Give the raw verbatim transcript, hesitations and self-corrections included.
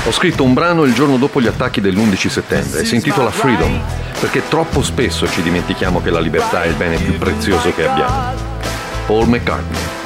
Ho scritto un brano il giorno dopo gli attacchi dell'undici settembre e si intitola Freedom, perché troppo spesso ci dimentichiamo che la libertà è il bene più prezioso che abbiamo. Paul McCartney.